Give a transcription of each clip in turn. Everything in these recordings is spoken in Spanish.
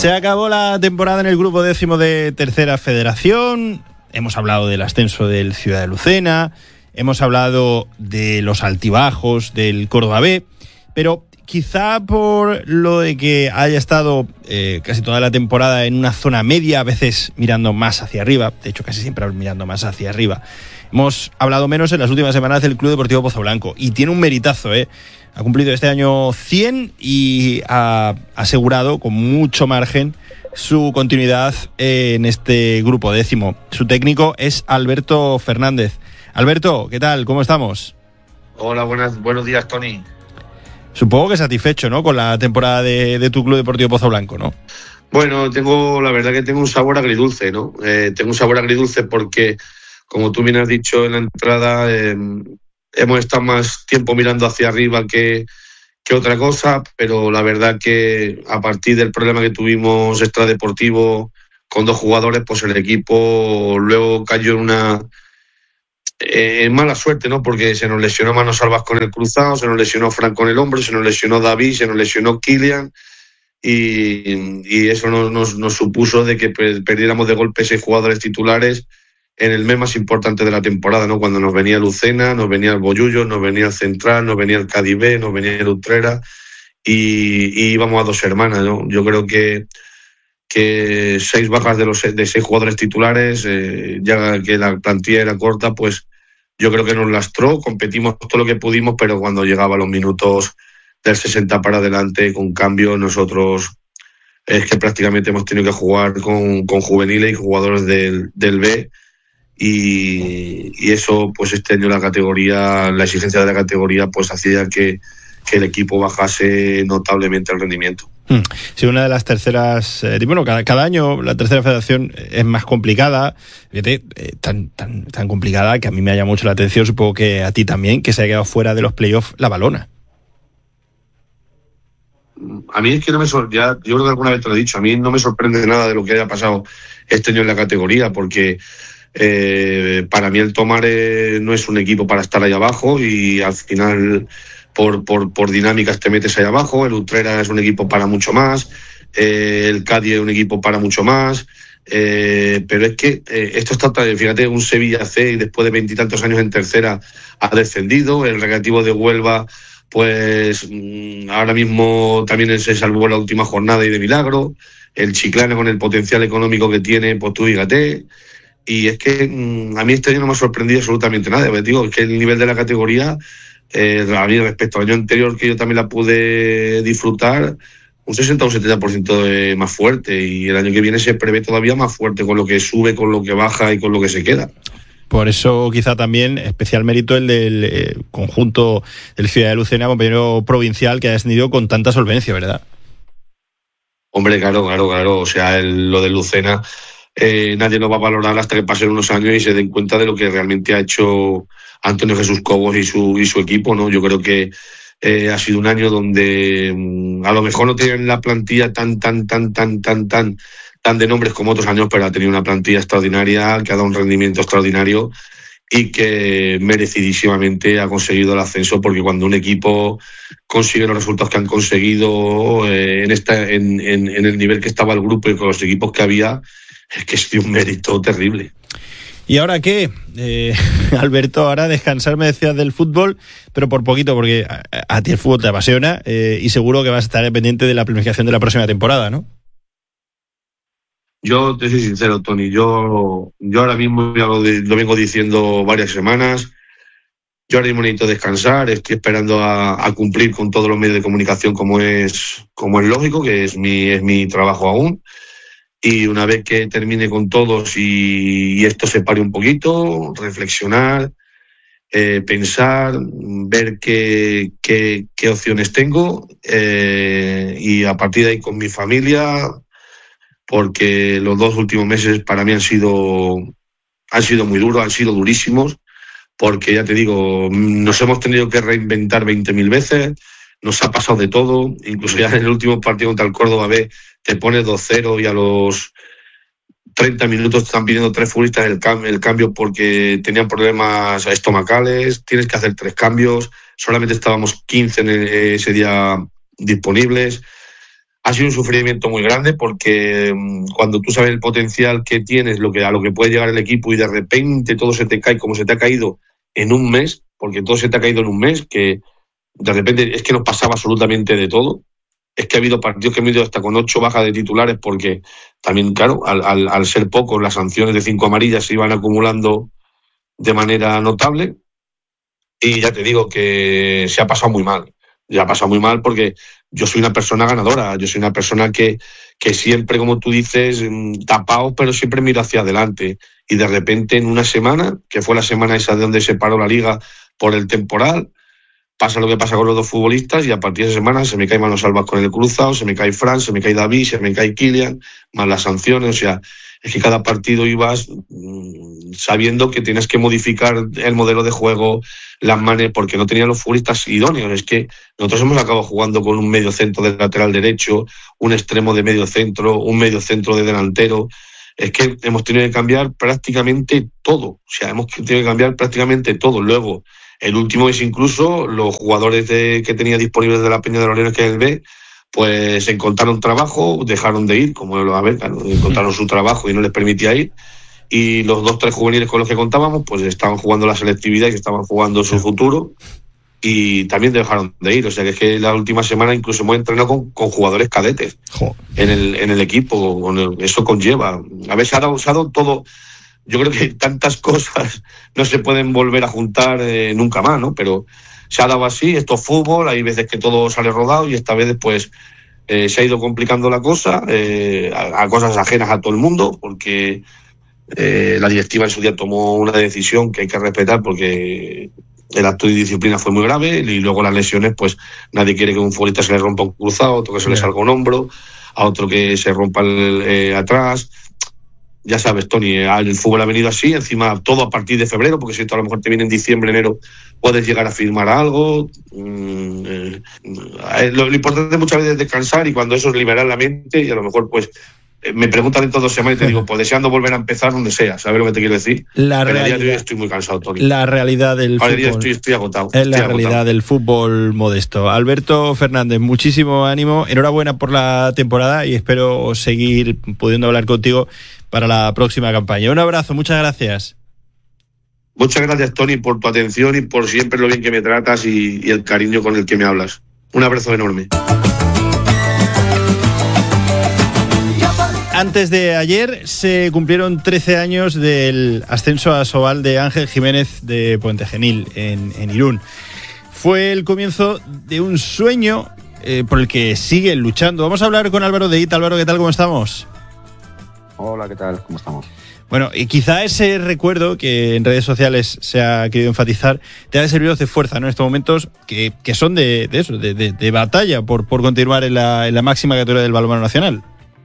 Se acabó la temporada en el grupo 10º de Tercera Federación. Hemos hablado del ascenso del Ciudad de Lucena, hemos hablado de los altibajos del Córdoba B, pero quizá por lo de que haya estado casi toda la temporada en una zona media, a veces mirando más hacia arriba, de hecho casi siempre mirando más hacia arriba, hemos hablado menos en las últimas semanas del Club Deportivo Pozoblanco, y tiene un meritazo, ha cumplido este año 100 y ha asegurado con mucho margen su continuidad en este grupo 10º. Su técnico es Alberto Fernández. Alberto, ¿qué tal? ¿Cómo estamos? Hola, buenos días, Tony. Supongo que satisfecho, ¿no?, con la temporada de tu Club Deportivo Pozoblanco, ¿no? Bueno, la verdad que tengo un sabor agridulce, ¿no? Tengo un sabor agridulce porque, como tú bien has dicho en la entrada, hemos estado más tiempo mirando hacia arriba que otra cosa, pero la verdad que a partir del problema que tuvimos extradeportivo con 2 jugadores, pues el equipo luego cayó en una mala suerte, ¿no? Porque se nos lesionó Mano Salvas con el cruzado, se nos lesionó Fran con el hombro, se nos lesionó David, se nos lesionó Kylian, y eso nos supuso de que perdiéramos de golpe 6 jugadores titulares en el mes más importante de la temporada, ¿no? Cuando nos venía Lucena, nos venía el Bollullo, nos venía el Central, nos venía el Cádiz B, nos venía el Utrera, y íbamos a 2 hermanas, ¿no? Yo creo que 6 bajas de 6 jugadores titulares, ya que la plantilla era corta, pues yo creo que nos lastró. Competimos todo lo que pudimos, pero cuando llegaba los minutos del 60 para adelante, con cambio, nosotros es que prácticamente hemos tenido que jugar con juveniles y jugadores del B, y eso, pues este año la exigencia de la categoría, pues hacía que el equipo bajase notablemente el rendimiento. Sí, una de las terceras, cada año la tercera federación es más complicada, fíjate, tan complicada que a mí me llama mucho la atención, supongo que a ti también, que se haya quedado fuera de los playoffs la Valona. A mí es que yo creo que alguna vez te lo he dicho, a mí no me sorprende nada de lo que haya pasado este año en la categoría, porque para mí el Tomare no es un equipo para estar ahí abajo, y al final por dinámicas te metes ahí abajo. El Utrera es un equipo para mucho más, el Cádiz es un equipo para mucho más, pero es que esto está, fíjate, un Sevilla C, y después de 20 y tantos años en tercera ha descendido. El Recreativo de Huelva, pues ahora mismo también se salvó la última jornada y de milagro. El Chiclana, con el potencial económico que tiene, pues tú fíjate. Y es que a mí este año no me ha sorprendido absolutamente nada. Pues digo, es que el nivel de la categoría, a mí respecto al año anterior, que yo también la pude disfrutar, un 60 o un 70% más fuerte, y el año que viene se prevé todavía más fuerte, con lo que sube, con lo que baja y con lo que se queda. Por eso quizá también especial mérito el del conjunto del Ciudad de Lucena, compañero provincial, que ha descendido con tanta solvencia, ¿verdad? Hombre, claro. O sea, lo de Lucena, nadie lo va a valorar hasta que pasen unos años y se den cuenta de lo que realmente ha hecho Antonio Jesús Cobos y su equipo, ¿no? Yo creo que ha sido un año donde a lo mejor no tienen la plantilla tan de nombres como otros años, pero ha tenido una plantilla extraordinaria, que ha dado un rendimiento extraordinario y que merecidísimamente ha conseguido el ascenso, porque cuando un equipo consigue los resultados que han conseguido en el nivel que estaba el grupo y con los equipos que había, es que es de un mérito terrible. ¿Y ahora qué? Alberto, ahora descansar, me decías, del fútbol, pero por poquito, porque a ti el fútbol te apasiona, y seguro que vas a estar pendiente de la planificación de la próxima temporada, ¿no? Yo te soy sincero, Tony, yo ahora mismo ya lo vengo diciendo varias semanas. Yo ahora mismo necesito descansar, estoy esperando a cumplir con todos los medios de comunicación como es lógico, que es mi trabajo aún. Y una vez que termine con todos y esto se pare un poquito, reflexionar, pensar, ver qué opciones tengo, y a partir de ahí con mi familia, porque los 2 últimos meses para mí han sido muy duros, han sido durísimos, porque ya te digo, nos hemos tenido que reinventar 20.000 veces, nos ha pasado de todo, incluso ya en el último partido contra el Córdoba B te pones 2-0 y a los 30 minutos te están pidiendo 3 futbolistas el cambio porque tenían problemas estomacales, tienes que hacer 3 cambios, solamente estábamos 15 ese día disponibles. ha sido un sufrimiento muy grande porque cuando tú sabes el potencial que tienes, a lo que puede llegar el equipo y de repente todo se te cae como se te ha caído en un mes, porque todo se te ha caído en un mes, que de repente es que nos pasaba absolutamente de todo. Es que ha habido partidos que hemos ido hasta con 8 bajas de titulares porque también, claro, al ser pocos, las sanciones de 5 amarillas se iban acumulando de manera notable. Y ya te digo que se ha pasado muy mal. Ya ha pasado muy mal porque yo soy una persona ganadora. Yo soy una persona que siempre, como tú dices, tapado, pero siempre miro hacia adelante. Y de repente en una semana, que fue la semana esa de donde se paró la liga por el temporal, pasa lo que pasa con los dos futbolistas y a partir de esa semana se me cae Manu Salvas con el cruzado, se me cae Fran, se me cae David, se me cae Kylian, más las sanciones. O sea, es que cada partido ibas sabiendo que tienes que modificar el modelo de juego, las maneras, porque no tenían los futbolistas idóneos. Es que nosotros hemos acabado jugando con un medio centro de lateral derecho, un extremo de medio centro, un medio centro de delantero. Es que hemos tenido que cambiar prácticamente todo. O sea, hemos tenido que cambiar prácticamente todo. Luego, el último es incluso los jugadores que tenía disponibles de la Peña de los Leones, que es el B, pues encontraron trabajo, dejaron de ir, como a ver, claro, encontraron su trabajo y no les permitía ir. Y los 2-3 juveniles con los que contábamos, pues estaban jugando la selectividad y estaban jugando su futuro y también dejaron de ir. O sea que es que la última semana incluso hemos entrenado con jugadores cadetes en el equipo. Eso conlleva. A ver, se ha dado todo. Yo creo que tantas cosas no se pueden volver a juntar nunca más, ¿no? Pero se ha dado así, esto es fútbol, hay veces que todo sale rodado y esta vez pues se ha ido complicando la cosa a cosas ajenas a todo el mundo, porque la directiva en su día tomó una decisión que hay que respetar porque el acto de disciplina fue muy grave y luego las lesiones, pues nadie quiere que a un futbolista se le rompa un cruzado, a otro que se le salga un hombro, a otro que se rompa atrás. Ya sabes, Tony, el fútbol ha venido así, encima todo a partir de febrero, porque si esto a lo mejor te viene en diciembre, enero, puedes llegar a firmar algo. Lo importante muchas veces es descansar y cuando eso es liberar la mente y a lo mejor pues me preguntan dentro de 2 semanas y te digo, pues deseando volver a empezar donde sea, ¿sabes lo que te quiero decir? Pero a día de hoy estoy muy cansado, Tony. La realidad del fútbol. Ahora estoy agotado. Es la realidad del fútbol modesto. Alberto Fernández, muchísimo ánimo, enhorabuena por la temporada y espero seguir pudiendo hablar contigo para la próxima campaña. Un abrazo, muchas gracias. Muchas gracias, Tony, por tu atención y por siempre lo bien que me tratas y el cariño con el que me hablas. Un abrazo enorme. Antes de ayer se cumplieron 13 años del ascenso a Asobal de Ángel Jiménez de Puente Genil, en Irún. Fue el comienzo de un sueño por el que siguen luchando. Vamos a hablar con Álvaro de Ita. Álvaro, ¿qué tal? ¿Cómo estamos? Hola, ¿qué tal? ¿Cómo estamos? Bueno, y quizá ese recuerdo que en redes sociales se ha querido enfatizar te ha servido de fuerza, ¿no? En estos momentos que son de eso, de batalla por continuar en la máxima categoría del balonmano nacional.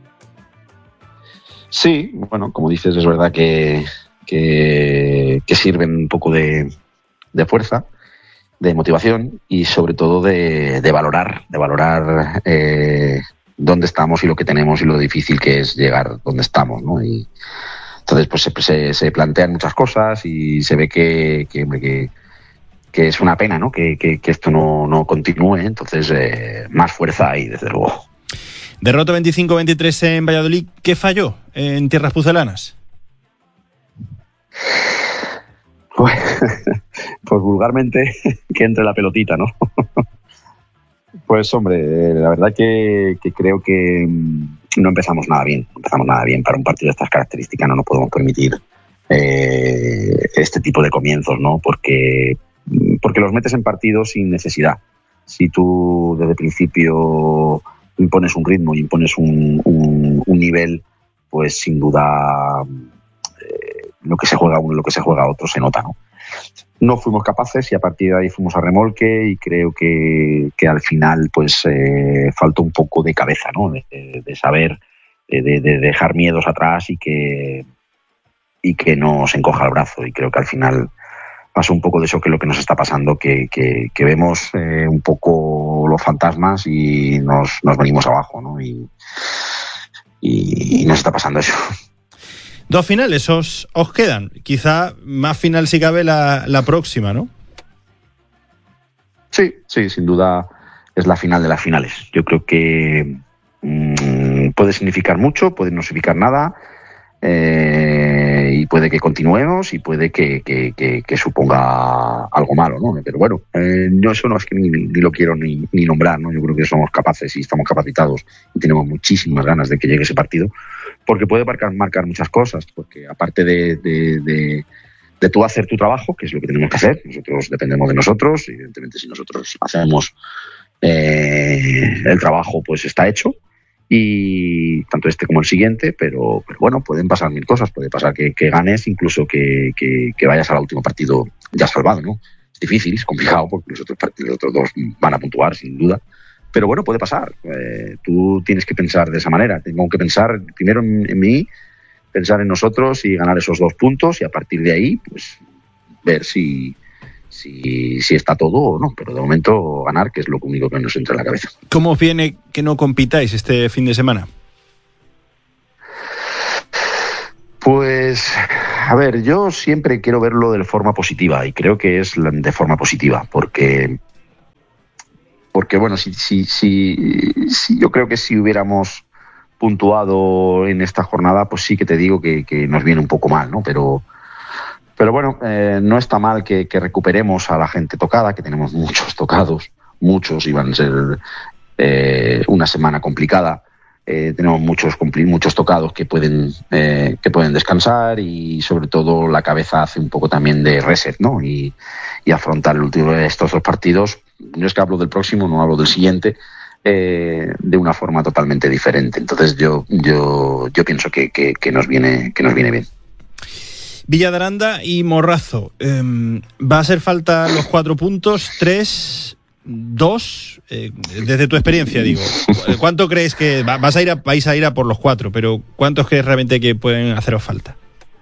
Sí, bueno, como dices, es verdad que sirven un poco de fuerza, de motivación y sobre todo de valorar dónde estamos y lo que tenemos y lo difícil que es llegar donde estamos, ¿no? Y entonces pues se plantean muchas cosas y se ve que es una pena, ¿no? Que esto no continúe. Entonces más fuerza hay, desde luego. Derrota 25-23 en Valladolid. ¿Qué falló en tierras pucelanas? Pues vulgarmente que entre la pelotita, ¿no? Pues hombre, la verdad que creo que no empezamos nada bien. Para un partido de estas características. No nos podemos permitir este tipo de comienzos, ¿no? Porque los metes en partidos sin necesidad. Si tú desde el principio impones un ritmo y impones un nivel, pues sin duda lo que se juega uno y lo que se juega otro se nota, ¿no? No fuimos capaces y a partir de ahí fuimos a remolque y creo que al final pues faltó un poco de cabeza, ¿no? De saber, de dejar miedos atrás y que no se encoja el brazo. Y creo que al final pasó un poco de eso, que es lo que nos está pasando, que vemos un poco los fantasmas y nos venimos abajo, ¿no? Y nos está pasando eso. 2 finales os quedan. Quizá más final si cabe la próxima, ¿no? Sí, sin duda es la final de las finales. Yo creo que puede significar mucho, puede no significar nada, y puede que continuemos y puede que suponga algo malo, ¿no? Pero bueno, yo eso no es que ni lo quiero ni nombrar, ¿no? Yo creo que somos capaces y estamos capacitados y tenemos muchísimas ganas de que llegue ese partido, porque puede marcar muchas cosas, porque aparte de tú hacer tu trabajo, que es lo que tenemos que hacer, nosotros dependemos de nosotros, y evidentemente si nosotros hacemos el trabajo, pues está hecho, y tanto este como el siguiente, pero bueno, pueden pasar mil cosas, puede pasar que ganes, incluso que vayas al último partido ya salvado, ¿no? Es difícil, es complicado, porque los otros dos van a puntuar sin duda, pero bueno, puede pasar. Tú tienes que pensar de esa manera, tengo que pensar primero en mí, pensar en nosotros y ganar esos 2 puntos, y a partir de ahí pues ver si está todo o no, pero de momento ganar, que es lo único que nos entra en la cabeza. ¿Cómo os viene que no compitáis este fin de semana? Pues, a ver, yo siempre quiero verlo de forma positiva, y creo que es de forma positiva, porque bueno, si yo creo que si hubiéramos puntuado en esta jornada, pues sí que te digo que nos viene un poco mal, ¿no? Pero bueno, no está mal que recuperemos a la gente tocada, que tenemos muchos tocados, muchos, iban a ser una semana complicada. Tenemos muchos tocados que pueden descansar, y sobre todo la cabeza hace un poco también de reset, ¿no? Y afrontar el último de estos 2 partidos. No es que hablo del próximo, no hablo del siguiente, de una forma totalmente diferente. Entonces yo pienso que nos viene bien. Villa de Aranda y Morrazo. ¿Va a hacer falta los 4 puntos? ¿3? 2, desde tu experiencia, digo, ¿cuánto crees que vais a ir a por los 4, pero cuántos crees realmente que pueden haceros falta?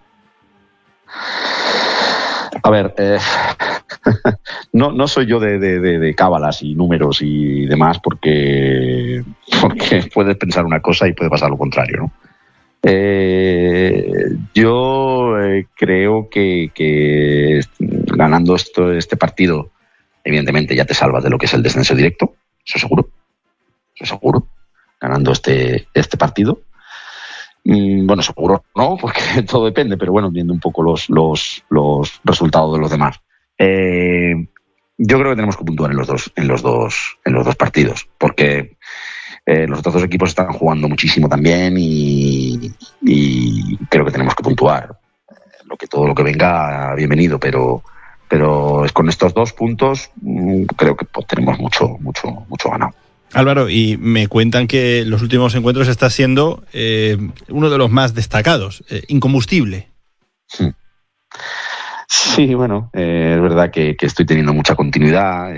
A ver, no soy yo de cábalas y números y demás, porque puedes pensar una cosa y puede pasar lo contrario, ¿no? Yo creo que ganando este partido, evidentemente ya te salvas de lo que es el descenso directo, eso seguro, ganando este partido. Bueno, seguro no, porque todo depende, pero bueno, viendo un poco los resultados de los demás. Yo creo que tenemos que puntuar en los dos partidos, porque los otros 2 equipos están jugando muchísimo también, y creo que tenemos que puntuar. Todo lo que venga, bienvenido, pero con estos 2 puntos creo que pues, tenemos mucho ganado. Álvaro, y me cuentan que los últimos encuentros está siendo uno de los más destacados, incombustible. Sí, bueno, es verdad que estoy teniendo mucha continuidad,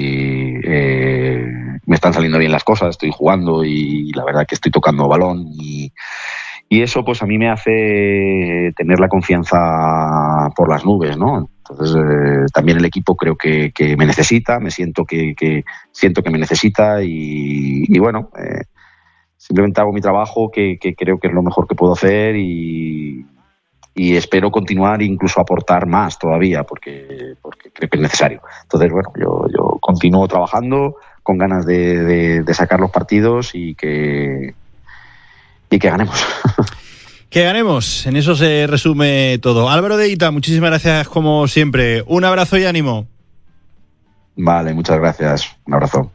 me están saliendo bien las cosas, estoy jugando, y la verdad que estoy tocando balón, y eso pues a mí me hace tener la confianza por las nubes, ¿no? Entonces también el equipo creo que me necesita, siento que me necesita, y bueno, simplemente hago mi trabajo, que creo que es lo mejor que puedo hacer, y espero continuar e incluso aportar más todavía, porque creo que es necesario. Entonces, bueno, yo continúo trabajando con ganas de sacar los partidos y que ganemos. Que ganemos, en eso se resume todo. Álvaro de Hita, muchísimas gracias como siempre. Un abrazo y ánimo. Vale, muchas gracias. Un abrazo.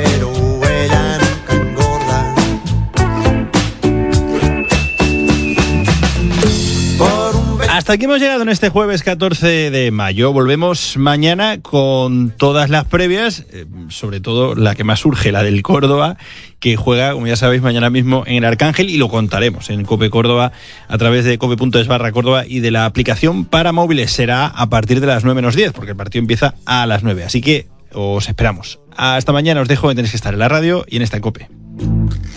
Hasta aquí hemos llegado en este jueves 14 de mayo. Volvemos mañana con todas las previas, sobre todo la que más surge, la del Córdoba, que juega, como ya sabéis, mañana mismo en el Arcángel, y lo contaremos en COPE Córdoba a través de cope.es/Córdoba y de la aplicación para móviles. Será a partir de las 9 menos 10, porque el partido empieza a las 9. Así que os esperamos. Hasta mañana, os dejo, tenéis que estar en la radio y en esta COPE.